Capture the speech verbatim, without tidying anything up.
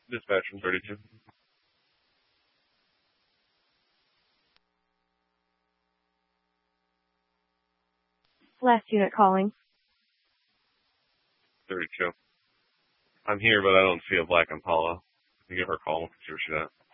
Dispatch from thirty-two. Last unit calling. thirty-two. I'm here, but I don't see a black Impala. Can you give her a call? See where she's at.